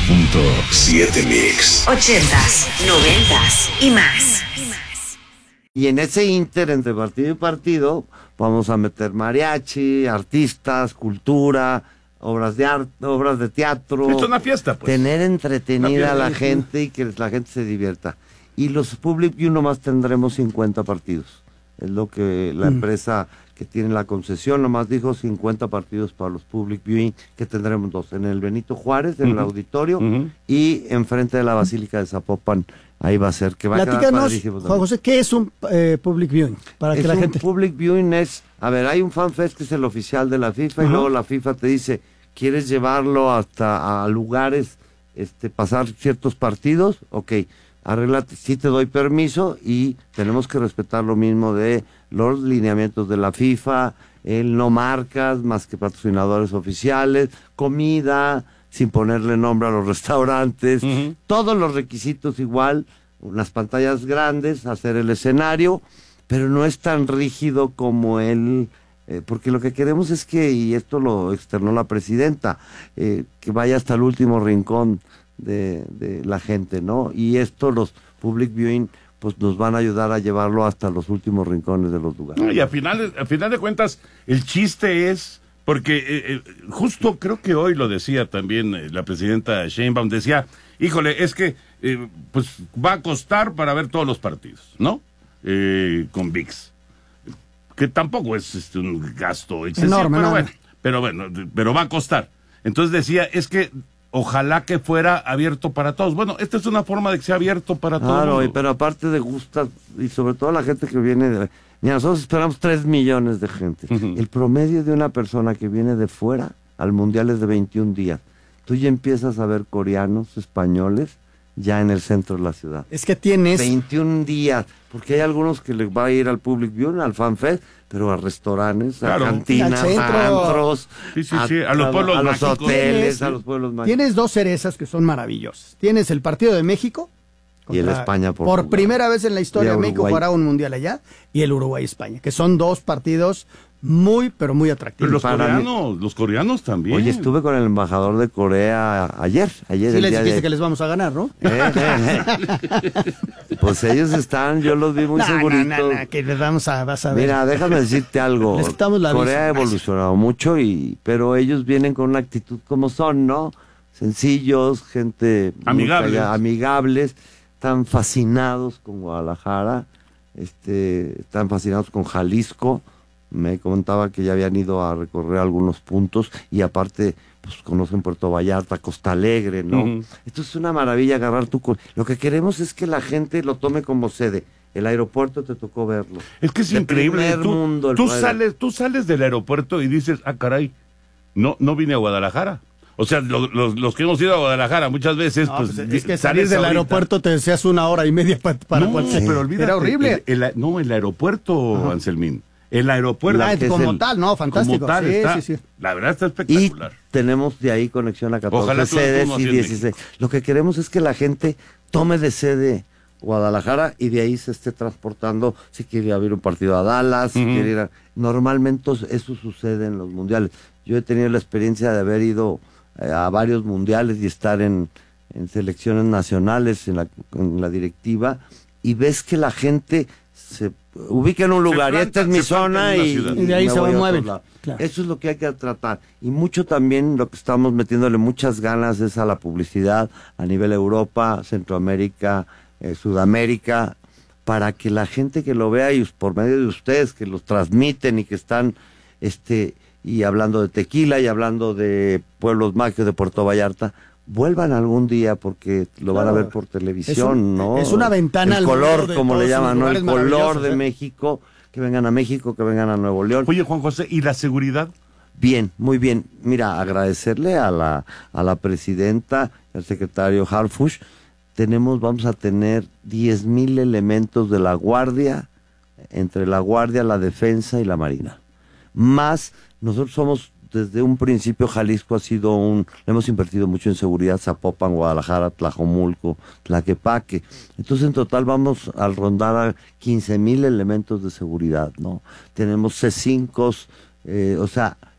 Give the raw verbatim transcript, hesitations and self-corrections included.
punto siete Mix. Ochentas, noventas y más. Y en ese inter entre partido y partido vamos a meter mariachi, artistas, cultura, obras de arte, obras de teatro. Es una fiesta, pues. Tener entretenida Una a la fiesta. gente y que la gente se divierta. Y los Public View nomás tendremos cincuenta partidos. Es lo que la Mm. empresa que tiene la concesión nomás dijo, cincuenta partidos para los Public Viewing, que tendremos dos, en el Benito Juárez, en el Ujú. auditorio, Ujú. y enfrente de la Basílica de Zapopan. Ahí va a ser, que va a quedar Platícanos, padrísimo Juan también. José, ¿qué es un eh, public viewing? Para Es que la un gente... public viewing es, a ver, hay un fanfest que es el oficial de la FIFA y Ajá. luego la FIFA te dice, ¿quieres llevarlo hasta a lugares, este, pasar ciertos partidos? Ok, arréglate, sí te doy permiso y tenemos que respetar lo mismo de los lineamientos de la FIFA, el no marcas más que patrocinadores oficiales, comida, sin ponerle nombre a los restaurantes, Ujú. todos los requisitos igual, unas pantallas grandes, hacer el escenario, pero no es tan rígido como él, eh, porque lo que queremos es que, y esto lo externó la presidenta, eh, que vaya hasta el último rincón de, de la gente, ¿no? Y esto los public viewing pues nos van a ayudar a llevarlo hasta los últimos rincones de los lugares. No, y a final, a final de cuentas, el chiste es, porque eh, eh, justo creo que hoy lo decía también eh, la presidenta Sheinbaum, decía, híjole, es que eh, pues va a costar para ver todos los partidos, ¿no? Eh, con V I X. Que tampoco es este, un gasto excesivo, Enorme, pero, no, bueno, no. pero bueno, pero va a costar. Entonces decía, es que ojalá que fuera abierto para todos. Bueno, esta es una forma de que sea abierto para todos. Claro, y pero aparte de gusta, y sobre todo la gente que viene de... Mira, nosotros esperamos tres millones de gente. Ujú. El promedio de una persona que viene de fuera al mundial es de veintiún días. Tú ya empiezas a ver coreanos, españoles, ya en el centro de la ciudad. Es que tienes... veintiún días, porque hay algunos que les va a ir al Public Viewing, al FanFest, pero a restaurantes, Claro. a cantinas, Al centro. a antros, Sí, sí, sí, a los pueblos a los mágicos. hoteles, Tienes- a los pueblos mágicos. Tienes dos cerezas que son maravillosas. Tienes el partido de México. Y el contra- España, Por Portugal. primera vez en la historia, Y a México Uruguay. jugará un mundial allá. Y el Uruguay-España, que son dos partidos muy, pero muy Pero atractivos. los Para mí- coreanos, los coreanos también. Oye, estuve con el embajador de Corea ayer, ayer Sí el les día dijiste de... que les vamos a ganar, ¿no? Eh, eh, eh. Pues ellos están, yo los vi muy No, no, seguritos. no, no, que les vamos a, vas a ver. Mira, déjame decirte algo. Les quitamos la Corea ha visa. evolucionado mucho, y pero ellos vienen con una actitud como son, ¿no? Sencillos, gente muy Amigables. callada, amigables, están fascinados con Guadalajara, este, están fascinados con Jalisco. Me contaba que ya habían ido a recorrer algunos puntos y aparte pues conocen Puerto Vallarta, Costa Alegre, ¿no? Ujú. Esto es una maravilla agarrar tu... co- Lo que queremos es que la gente lo tome como sede. El aeropuerto te tocó verlo. Es que es De increíble. primer Tú, mundo el tú padre. sales, tú sales del aeropuerto y dices, ah, caray, no, no vine a Guadalajara. O sea, lo- los, los que hemos ido a Guadalajara muchas veces, No, pues, pues, di- es que sales salir del ahorita. aeropuerto te deseas una hora y media pa- para no, cualquier- pero olvídate. Era horrible. El- el- no, el aeropuerto, Ajá. Anselmín. El aeropuerto. Ah, que es como el- tal, no, fantástico. Como tal, sí, está- sí, sí. La verdad está Y espectacular. tenemos de ahí conexión a catorce Ojalá tú- tú sedes no y hacías dieciséis. Lo que queremos es que la gente tome de sede Guadalajara y de ahí se esté transportando si quiere ir a ver un partido a Dallas, si Ujú. quiere ir a... Normalmente eso sucede en los mundiales. Yo he tenido la experiencia de haber ido eh, a varios mundiales y estar en, en selecciones nacionales, en la, en la directiva, y ves que la gente se ubica en un Se lugar y planta- esta es mi se planta zona en una y, ciudad. Y de ahí me se voy a otro mueven. lado. Claro. Eso es lo que hay que tratar. Y mucho también lo que estamos metiéndole muchas ganas es a la publicidad a nivel Europa, Centroamérica, eh, Sudamérica, para que la gente que lo vea y por medio de ustedes que los transmiten y que están este y hablando de tequila y hablando de pueblos mágicos de Puerto Vallarta, vuelvan algún día porque lo van a Claro. ver por televisión, Es un- ¿no? es una ventana el al color, mundo de como le todos llaman, esos ¿no? El lugares color maravillosos, de ¿eh? México, que vengan a México, que vengan a Nuevo León. Oye, Juan José, ¿y la seguridad? Bien, muy bien. Mira, agradecerle a la a la presidenta, al secretario Harfush. Tenemos, vamos a tener diez mil elementos de la Guardia, entre la Guardia, la Defensa y la Marina. Más, nosotros somos, desde un principio, Jalisco ha sido un, le hemos invertido mucho en seguridad, Zapopan, Guadalajara, Tlajomulco, Tlaquepaque. Entonces, en total vamos a rondar a quince mil elementos de seguridad, ¿no? Tenemos C cinco, eh, o sea,